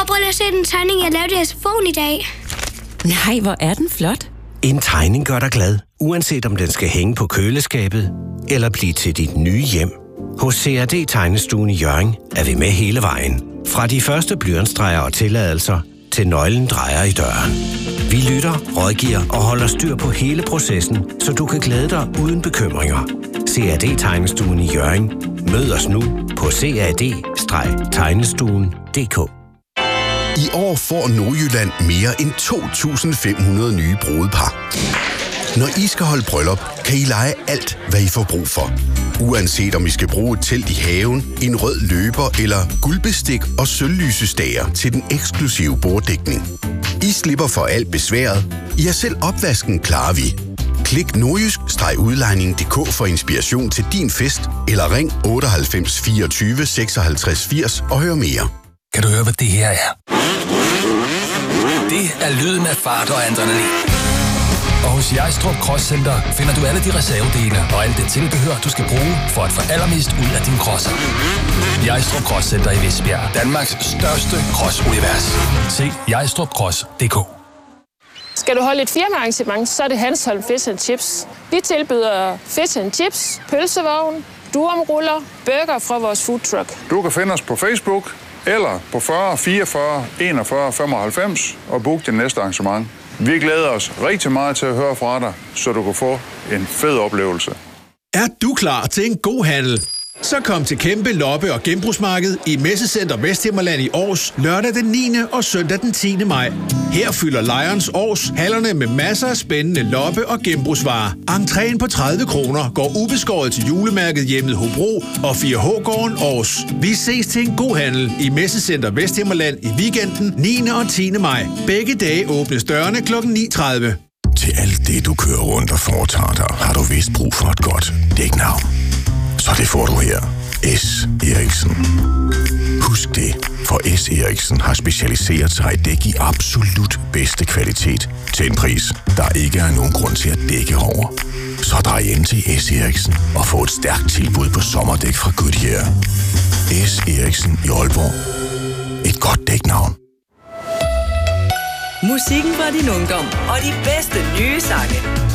prøv lige at se den tegning, jeg lavede i SFO'en i dag. Nej, hvor er den flot. En tegning gør dig glad, uanset om den skal hænge på køleskabet eller blive til dit nye hjem. Hos CAD Tegnestuen i Hjørring er vi med hele vejen. Fra de første blyantstreger og tilladelser til nøglen drejer i døren. Vi lytter, rådgiver og holder styr på hele processen, så du kan glæde dig uden bekymringer. CAD Tegnestuen i Hjørring. Mød os nu på cad-tegnestuen.dk. I år får Nordjylland mere end 2.500 nye brudepar. Når I skal holde bryllup, kan I lege alt, hvad I får brug for. Uanset om I skal bruge et telt i haven, en rød løber eller guldbestik og sølvlysestager til den eksklusive borddækning. I slipper for alt besværet. I har selv opvasken, klarer vi. Klik nordjysk-udlejning.dk for inspiration til din fest, eller ring 98 24 56 80 og hør mere. Kan du høre, hvad det her er? Det er lyden af fart og adrenalin. Og hos Jejstrup Cross Center finder du alle de reservedele og alt det tilbehør, du skal bruge for at få allermest ud af din crosser. Jejstrup Cross Center i Visbjerg. Danmarks største crossunivers. Se jejstrupcross.dk. Skal du holde et firmaarrangement, så er det Hanstholm Fish and Chips. Vi tilbyder fish and chips, pølsevogn, durumruller, burger fra vores food truck. Du kan finde os på Facebook eller på 40 44 41 95 og book din næste arrangement. Vi glæder os rigtig meget til at høre fra dig, så du kan få en fed oplevelse. Er du klar til en god handel? Så kom til Kæmpe Loppe- og Genbrugsmarked i Messecenter Vesthimmerland i Aars lørdag den 9. og søndag den 10. maj. Her fylder Lions Aars hallerne med masser af spændende loppe- og genbrugsvarer. Entréen på 30 kroner går ubeskåret til julemærket Hjemmet Hobro og 4H-gården Aars. Vi ses til en god handel i Messecenter Vesthimmerland i weekenden 9. og 10. maj. Begge dage åbnes dørene kl. 9:30. Til alt det, du kører rundt og foretager dig, har du vist brug for et godt dæknavn. Så det får du her. S. Eriksen. Husk det, for S. Eriksen har specialiseret sig i dæk i absolut bedste kvalitet til en pris, der ikke er nogen grund til at dække over. Så drej ind til S. Eriksen og få et stærkt tilbud på sommerdæk fra Goodyear. S. Eriksen i Aalborg. Et godt dæknavn. Musikken fra din ungdom og de bedste nye sange.